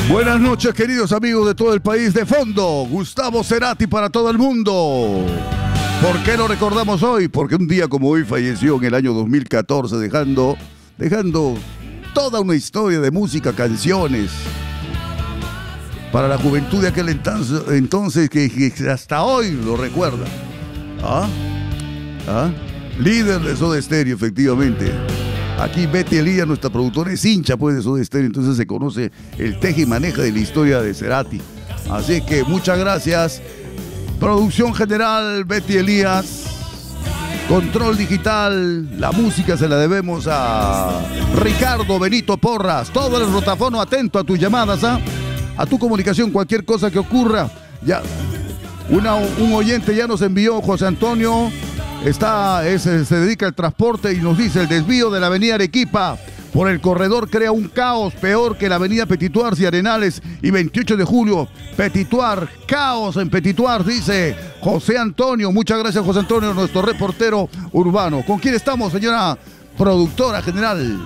Buenas noches, queridos amigos de todo el país. De fondo, Gustavo Cerati para todo el mundo. ¿Por qué lo recordamos hoy? Porque un día como hoy falleció en el año 2014, dejando toda una historia de música, canciones, para la juventud de aquel entonces que hasta hoy lo recuerda. Líder de Soda Stereo, efectivamente. Aquí Betty Elías, nuestra productora, es hincha pues de Soda Stereo, entonces se conoce el teje y maneja de la historia de Cerati. Así que muchas gracias. Producción general, Betty Elías. Control digital, la música se la debemos a Ricardo Benito Porras. Todo el rotafono atento a tus llamadas, a tu comunicación, cualquier cosa que ocurra. Ya, un oyente ya nos envió, José Antonio. Se dedica al transporte y nos dice: el desvío de la avenida Arequipa por el corredor crea un caos peor que la avenida Petituar y Arenales y 28 de julio. Petituar, caos en Petituar, dice José Antonio. Muchas gracias, José Antonio, nuestro reportero urbano. ¿Con quién estamos, señora productora general?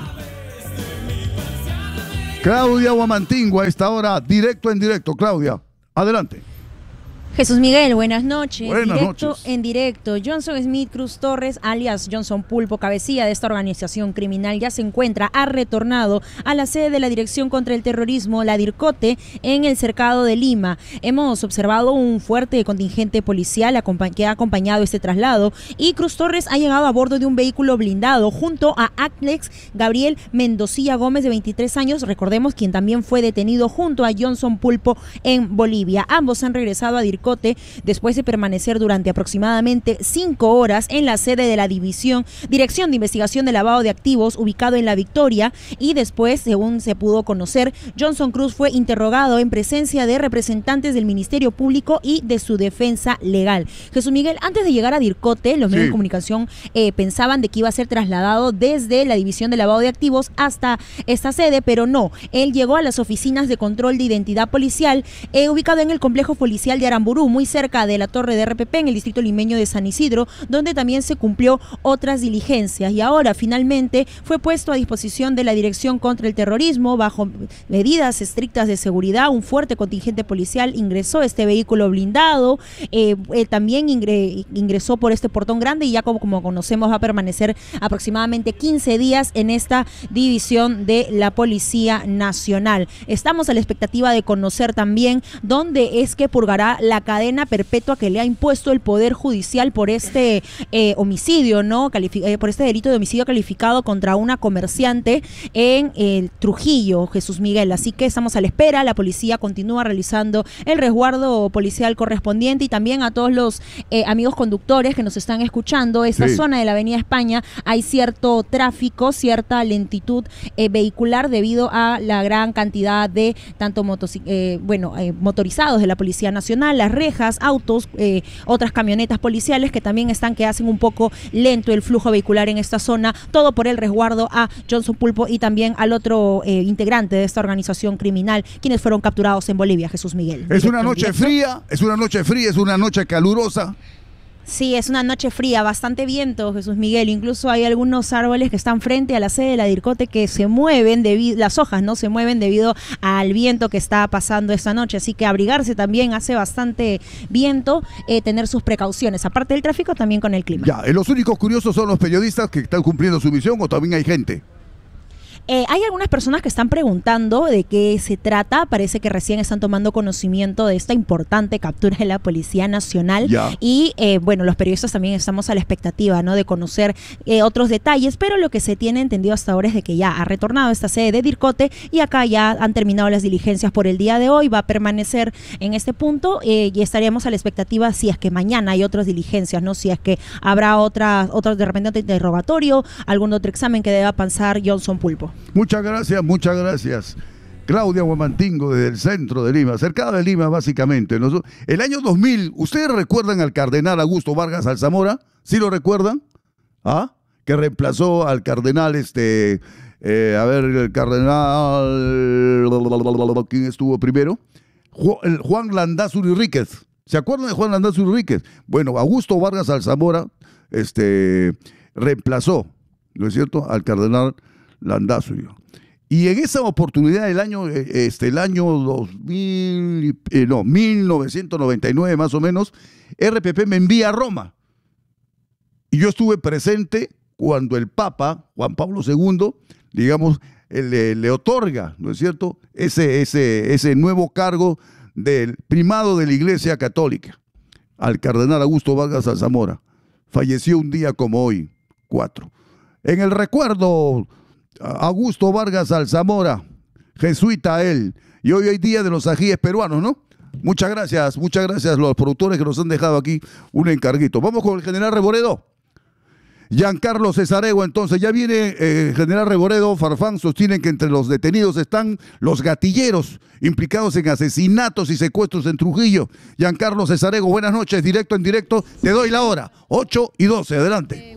Claudia Huamantingo a esta hora, directo en directo. Claudia, adelante. Jesús Miguel, buenas noches. Buenas noches. En directo, Johnson Smith Cruz Torres, alias Johnson Pulpo, cabecilla de esta organización criminal, ya se encuentra, ha retornado a la sede de la Dirección contra el Terrorismo, la DIRCOTE, en el cercado de Lima. Hemos observado un fuerte contingente policial que ha acompañado este traslado, y Cruz Torres ha llegado a bordo de un vehículo blindado junto a Alex Gabriel Mendocilla Gómez, de 23 años, recordemos, quien también fue detenido junto a Johnson Pulpo en Bolivia. Ambos han regresado a DIRCOTE después de permanecer durante aproximadamente 5 horas en la sede de la Dirección de Investigación de Lavado de Activos, ubicado en La Victoria, y después, según se pudo conocer, Johnson Cruz fue interrogado en presencia de representantes del Ministerio Público y de su defensa legal. Jesús Miguel, antes de llegar a DIRCOTE, los medios de comunicación pensaban de que iba a ser trasladado desde la División de Lavado de Activos hasta esta sede, pero no. Él llegó a las oficinas de control de identidad policial, ubicado en el complejo policial de Aramburú, muy cerca de la torre de RPP, en el distrito limeño de San Isidro, donde también se cumplió otras diligencias, y ahora finalmente fue puesto a disposición de la Dirección contra el Terrorismo bajo medidas estrictas de seguridad. Un fuerte contingente policial ingresó este vehículo blindado, también ingresó por este portón grande, y ya como conocemos va a permanecer aproximadamente 15 días en esta división de la Policía Nacional. Estamos a la expectativa de conocer también dónde es que purgará la cadena perpetua que le ha impuesto el Poder Judicial por este homicidio, ¿no? Por este delito de homicidio calificado contra una comerciante en Trujillo, Jesús Miguel. Así que estamos a la espera. La policía continúa realizando el resguardo policial correspondiente, y también a todos los amigos conductores que nos están escuchando. Esta zona de la Avenida España hay cierto tráfico, cierta lentitud vehicular debido a la gran cantidad de tanto motorizados de la Policía Nacional, las rejas, autos, otras camionetas policiales que también que hacen un poco lento el flujo vehicular en esta zona, todo por el resguardo a Johnson Pulpo y también al otro integrante de esta organización criminal, quienes fueron capturados en Bolivia, Jesús Miguel. Es una noche fría, es una noche calurosa. Sí, es una noche fría, bastante viento, Jesús Miguel. Incluso hay algunos árboles que están frente a la sede de la DIRCOTE que se mueven, las hojas no se mueven debido al viento que está pasando esta noche. Así que abrigarse también, hace bastante viento, tener sus precauciones. Aparte del tráfico, también con el clima. Ya, los únicos curiosos son los periodistas que están cumpliendo su misión, o también hay gente. Hay algunas personas que están preguntando de qué se trata. Parece que recién están tomando conocimiento de esta importante captura de la Policía Nacional. Ya. Y los periodistas también estamos a la expectativa, ¿no?, de conocer otros detalles, pero lo que se tiene entendido hasta ahora es de que ya ha retornado esta sede de DIRCOTE, y acá ya han terminado las diligencias por el día de hoy. Va a permanecer en este punto, y estaríamos a la expectativa si es que mañana hay otras diligencias, ¿no?, si es que habrá otras de repente otro interrogatorio, algún otro examen que deba pasar Johnson Pulpo. Muchas gracias. Claudia Huamantingo, desde el centro de Lima, cercado de Lima básicamente. El año 2000, ¿ustedes recuerdan al cardenal Augusto Vargas Alzamora? ¿Sí lo recuerdan? Que reemplazó al cardenal, el cardenal, ¿quién estuvo primero? Juan Landázuri Ríquez. ¿Se acuerdan de Juan Landázuri Ríquez? Bueno, Augusto Vargas Alzamora reemplazó, ¿no es cierto?, al cardenal Landázuri. Y en esa oportunidad, el año 1999 más o menos, RPP me envía a Roma. Y yo estuve presente cuando el Papa, Juan Pablo II, digamos, le otorga, ¿no es cierto?, ese nuevo cargo del primado de la Iglesia Católica al cardenal Augusto Vargas Alzamora. Falleció un día como hoy, 4. En el recuerdo, Augusto Vargas Alzamora, jesuita él, y hoy día de los ajíes peruanos, ¿no? Muchas gracias a los productores que nos han dejado aquí un encarguito. Vamos con el general Reboredo. Giancarlo Cesarego, entonces, ya viene general Reboredo. Farfán sostienen que entre los detenidos están los gatilleros implicados en asesinatos y secuestros en Trujillo. Giancarlo Cesarego, buenas noches, directo en directo, te doy la hora, 8:12, adelante.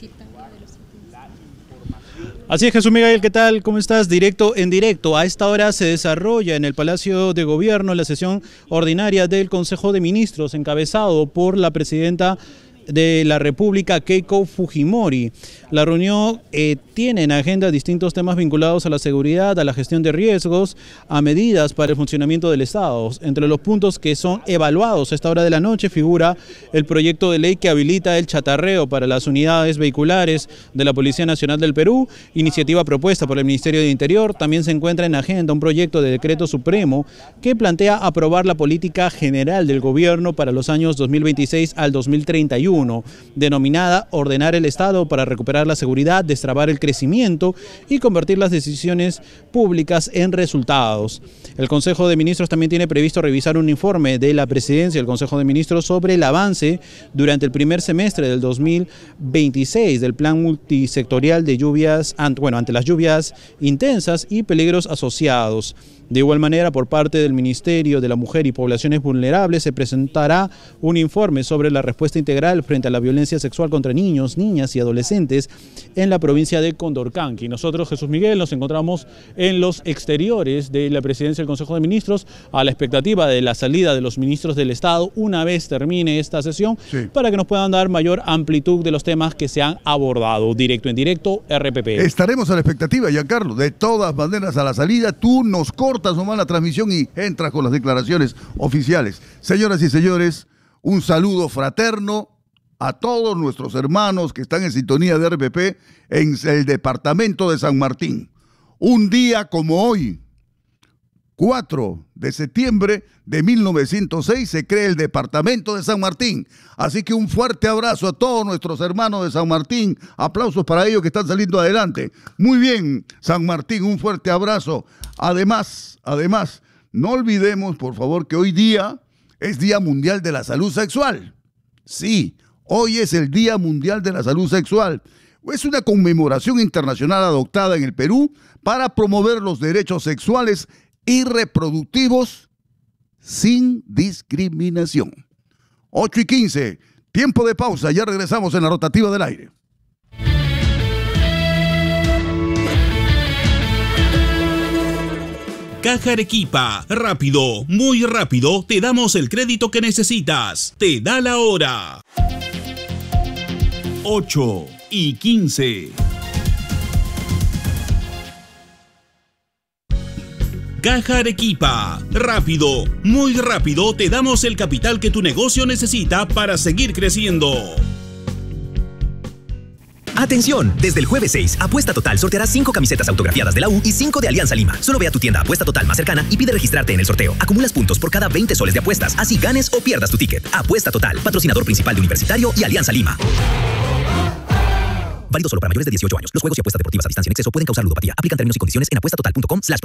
Así es, Jesús Miguel, ¿qué tal? ¿Cómo estás? Directo en directo. A esta hora se desarrolla en el Palacio de Gobierno la sesión ordinaria del Consejo de Ministros, encabezado por la presidenta de la República, Keiko Fujimori. La reunión tiene en agenda distintos temas vinculados a la seguridad, a la gestión de riesgos, a medidas para el funcionamiento del Estado. Entre los puntos que son evaluados a esta hora de la noche figura el proyecto de ley que habilita el chatarreo para las unidades vehiculares de la Policía Nacional del Perú, iniciativa propuesta por el Ministerio de Interior. También se encuentra en agenda un proyecto de decreto supremo que plantea aprobar la política general del gobierno para los años 2026 al 2031. Denominada Ordenar el Estado para recuperar la seguridad, destrabar el crecimiento y convertir las decisiones públicas en resultados. El Consejo de Ministros también tiene previsto revisar un informe de la Presidencia del Consejo de Ministros sobre el avance durante el primer semestre del 2026 del Plan Multisectorial de lluvias, ante las lluvias intensas y peligros asociados. De igual manera, por parte del Ministerio de la Mujer y Poblaciones Vulnerables se presentará un informe sobre la respuesta integral frente a la violencia sexual contra niños, niñas y adolescentes en la provincia de Condorcanqui. Nosotros, Jesús Miguel, nos encontramos en los exteriores de la Presidencia del Consejo de Ministros a la expectativa de la salida de los ministros del Estado una vez termine esta sesión, sí, para que nos puedan dar mayor amplitud de los temas que se han abordado. Directo en directo, RPP. Estaremos a la expectativa, Giancarlo. De todas maneras, a la salida tú nos cortas nomás la transmisión y entras con las declaraciones oficiales. Señoras y señores, un saludo fraterno a todos nuestros hermanos que están en sintonía de RPP en el departamento de San Martín. Un día como hoy, 4 de septiembre de 1906, se crea el departamento de San Martín. Así que un fuerte abrazo a todos nuestros hermanos de San Martín. Aplausos para ellos que están saliendo adelante. Muy bien, San Martín, un fuerte abrazo. Además, no olvidemos, por favor, que hoy día es Día Mundial de la Salud Sexual. Sí, hoy es el Día Mundial de la Salud Sexual. Es una conmemoración internacional adoptada en el Perú para promover los derechos sexuales y reproductivos sin discriminación. 8:15, tiempo de pausa, ya regresamos en la rotativa del aire. Caja Arequipa, rápido, muy rápido, te damos el crédito que necesitas. Te da la hora. 8:15. Caja Arequipa, rápido, muy rápido, te damos el capital que tu negocio necesita para seguir creciendo. Atención, desde el jueves 6, Apuesta Total sorteará 5 camisetas autografiadas de la U y 5 de Alianza Lima. Solo ve a tu tienda Apuesta Total más cercana y pide registrarte en el sorteo. Acumulas puntos por cada 20 soles de apuestas, así ganes o pierdas tu ticket. Apuesta Total, patrocinador principal de Universitario y Alianza Lima. Válido solo para mayores de 18 años. Los juegos y apuestas deportivas a distancia en exceso pueden causar ludopatía. Aplican términos y condiciones en apuestatotal.com/.